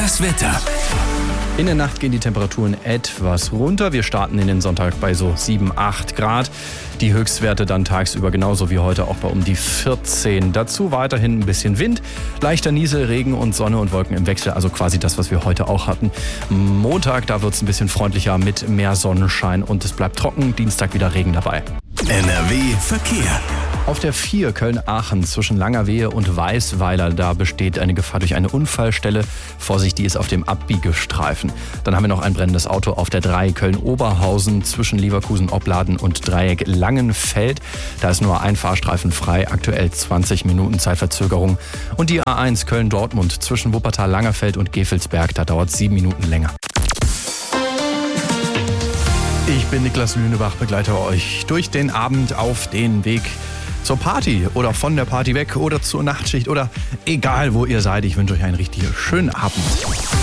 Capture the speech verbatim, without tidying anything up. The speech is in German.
Das Wetter. In der Nacht gehen die Temperaturen etwas runter. Wir starten in den Sonntag bei so sieben, acht Grad. Die Höchstwerte dann tagsüber genauso wie heute auch bei um die vierzehn. Dazu weiterhin ein bisschen Wind, leichter Niesel, Regen und Sonne und Wolken im Wechsel. Also quasi das, was wir heute auch hatten. Montag, da wird es ein bisschen freundlicher mit mehr Sonnenschein und es bleibt trocken. Dienstag wieder Regen dabei. N R W Verkehr. Auf der vier Köln-Aachen zwischen Langerwehe und Weißweiler, da besteht eine Gefahr durch eine Unfallstelle. Vorsicht, die ist auf dem Abbiegestreifen. Dann haben wir noch ein brennendes Auto auf der drei Köln-Oberhausen zwischen Leverkusen-Opladen und Dreieck Langenfeld. Da ist nur ein Fahrstreifen frei, aktuell zwanzig Minuten Zeitverzögerung. Und die A eins Köln-Dortmund zwischen Wuppertal-Langerfeld und Gevelsberg, da dauert es sieben Minuten länger. Ich bin Niklas Lünebach, begleite euch durch den Abend auf den Weg zur Party oder von der Party weg oder zur Nachtschicht oder egal wo ihr seid. Ich wünsche euch einen richtig schönen Abend.